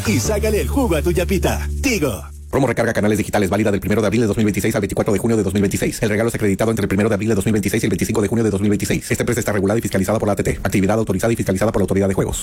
y sácale el jugo a tu yapita. Tigo. Promo recarga canales digitales válida del 1 de abril de 2026 al 24 de junio de 2026. El regalo es acreditado entre el 1 de abril de 2026 y el 25 de junio de 2026. Esta empresa está regulada y fiscalizada por la ATT. Actividad autorizada y fiscalizada por la Autoridad de Juegos.